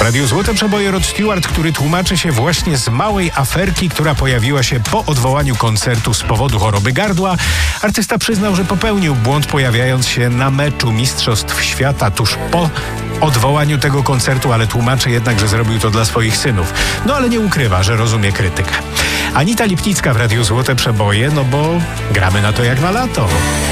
Radiu Złote Przeboje Rod Stewart, który tłumaczy się właśnie z małej aferki, która pojawiła się po odwołaniu koncertu z powodu choroby gardła. Artysta przyznał, że popełnił błąd, pojawiając się na meczu Mistrzostw Świata tuż po odwołaniu tego koncertu, ale tłumaczy jednak, że zrobił to dla swoich synów. No ale nie ukrywa, że rozumie krytykę. Anita Lipnicka w Radiu Złote Przeboje, no bo gramy na to jak na lato.